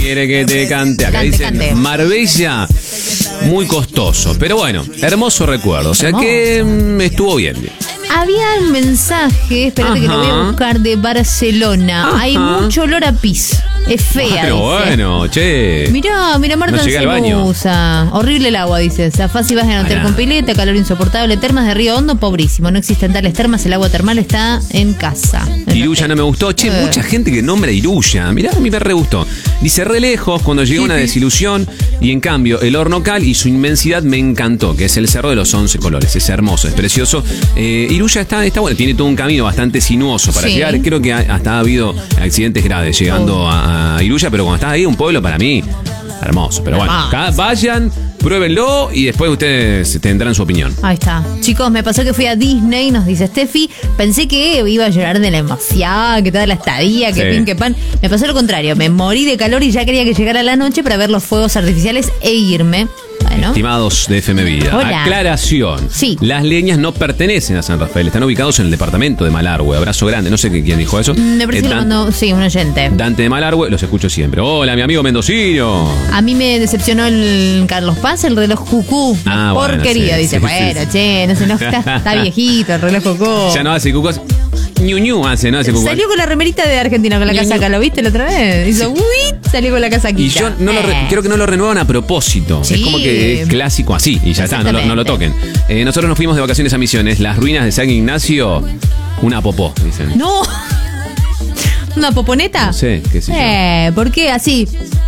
Quiere que te cante. Acá dicen Marbella, muy costoso. Pero bueno, hermoso recuerdo. O sea que estuvo bien. Había un mensaje, espérate que lo voy a buscar, de Barcelona. Hay mucho olor a pis. Es fea, pero dice. Bueno, che. Mirá, Marta no llegué al baño. usa. Horrible el agua, dice. Zafás y vas en hotel con pileta, calor insoportable. Termas de Río Hondo, pobrísimo. No existen tales termas, el agua termal está en casa. Iruya no me gustó. Che, mucha gente que nombra Iruya. Mirá, a mí me re gustó. Dice, re lejos, cuando llegó una desilusión. Y en cambio, el Hornocal y su inmensidad me encantó, que es el Cerro de los 11 Colores. Es hermoso, es precioso. Iruya está bueno. Tiene todo un camino bastante sinuoso para llegar. Creo que hasta ha habido accidentes graves llegando a Iruya, pero cuando estás ahí, un pueblo para mí hermoso. Pero bueno, acá vayan, pruébenlo y después ustedes tendrán su opinión. Ahí está. Chicos, me pasó que fui a Disney, nos dice Steffi. Pensé que iba a llorar de la emoción, que toda la estadía, que pin, que pan. Me pasó lo contrario. Me morí de calor y ya quería que llegara la noche para ver los fuegos artificiales e irme. Bueno. Estimados de FM Vida, Hola. Aclaración. Sí. Las leñas no pertenecen a San Rafael, están ubicados en el departamento de Malargüe. Abrazo grande, no sé quién dijo eso. Me parece que lo mandó, sí, un oyente. Dante de Malargüe, los escucho siempre. Hola, mi amigo mendocino. A mí me decepcionó el Carlos Paz, el reloj cucú. Porquería, dice. Che, no se enoja, está viejito el reloj cucú. Ya no hace cucú. Ñu hace, no hace cucú. Salió con la remerita de Argentina, con la casaca, ¿lo viste la otra vez? Hizo salió con la casaquita. Y yo creo que no lo renuevan a propósito. Sí. Es como que es clásico así y ya está, no lo toquen. Nosotros nos fuimos de vacaciones a Misiones, las ruinas de San Ignacio, una popó, dicen. No. ¿Una poponeta? No sé, qué sé yo. ¿Por qué así?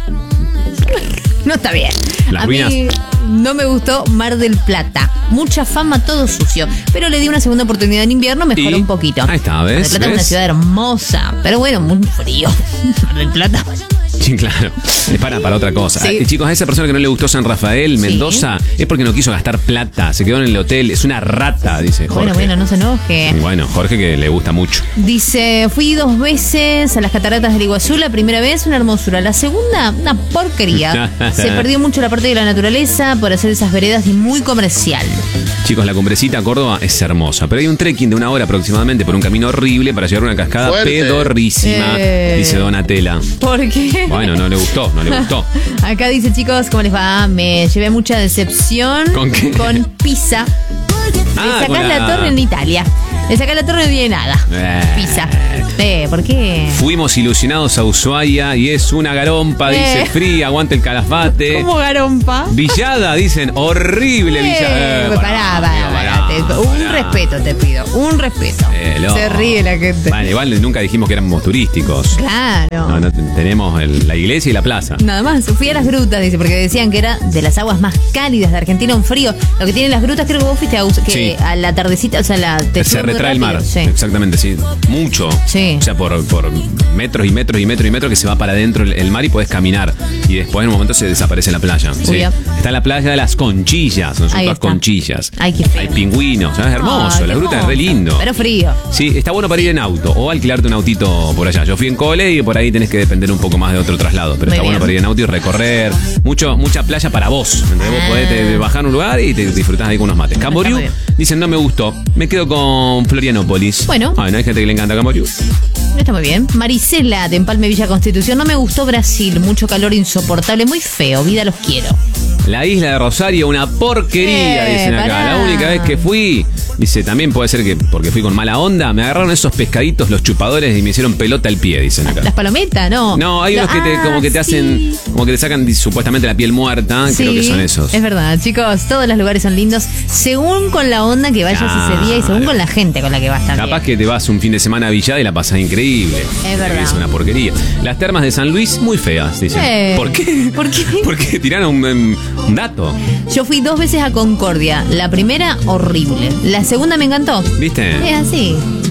No está bien. Las a ruinas. mí no me gustó Mar del Plata. Mucha fama, todo sucio. Pero le di una segunda oportunidad en invierno, mejoró un poquito. Ahí está, ¿ves? Mar del Plata es una ciudad hermosa, pero bueno, muy frío. Mar del Plata. Sí, claro. Es para otra cosa. Sí. Chicos, a esa persona que no le gustó San Rafael, Mendoza, es porque no quiso gastar plata. Se quedó en el hotel. Es una rata, dice Jorge. Bueno, no se enoje. Bueno, Jorge que le gusta mucho. Dice, fui 2 veces a las cataratas del Iguazú. La primera vez una hermosura. La segunda, una porquería. Se perdió mucho la parte de la naturaleza por hacer esas veredas y muy comercial. Chicos, la Cumbrecita Córdoba es hermosa, pero hay un trekking de 1 hora aproximadamente por un camino horrible para llegar a una cascada pedorrísima, dice Donatella. ¿Por qué? Bueno, no le gustó. Acá dice, chicos, ¿cómo les va? Me llevé mucha decepción. ¿Con qué? Con Pisa. Le sacás la torre en Italia. Le sacás la torre y no tiene nada. Pisa. ¿Por qué? Fuimos ilusionados a Ushuaia y es una garompa, dice Fría, aguante el calafate. ¿Cómo garompa? Villada, dicen, horrible Villada. Pará. Un respeto te pido, un respeto. Se ríe la gente. Vale, igual nunca dijimos que éramos turísticos. Claro. No, tenemos la iglesia y la plaza. Nada más, fui a las grutas, dice, porque decían que era de las aguas más cálidas de Argentina, un frío. Lo que tienen las grutas, creo que vos fuiste a la tardecita, o sea, se retrae el mar. Sí. Exactamente, sí. Mucho. Sí. O sea, por metros y metros y metros y metros que se va para adentro el mar y podés caminar. Y después en un momento se desaparece la playa. ¿Sí? Está la playa de las Conchillas, son todas conchillas. Ay, qué feo. Hay pingüinos, es hermoso, la gruta es re lindo. Pero frío. Sí, está bueno para ir en auto o alquilarte un autito por allá. Yo fui en cole y por ahí tenés que depender un poco más de otro traslado, pero está bueno para ir en auto y recorrer. Mucha playa para vos. ¿Entendés? Vos podés bajar a un lugar y te disfrutás ahí con unos mates. Camboriú, dicen, no me gustó. Me quedo con Florianópolis. Bueno. Hay gente que le encanta Camboriú. Está muy bien. Marisela, de Empalme Villa Constitución. No me gustó Brasil. Mucho calor insoportable. Muy feo. Vida los quiero. La isla de Rosario, una porquería, dicen acá. Pará. La única vez que fui, dice, también puede ser que porque fui con mala onda, me agarraron esos pescaditos, los chupadores, y me hicieron pelota al pie, dicen acá. Las palometas, ¿no? No, hay unos que te hacen, como que te sacan supuestamente la piel muerta, creo que son esos. Es verdad, chicos, todos los lugares son lindos, según con la onda que vayas ese día y según con la gente con la que vas también. Capaz que te vas un fin de semana a Villada y la pasás increíble. Es verdad. Es una porquería. Las termas de San Luis, muy feas, dicen. ¿Por qué? ¿Por qué? Porque tiraron un dato. Yo fui 2 veces a Concordia. La primera, horrible. La segunda me encantó. ¿Viste? Es así.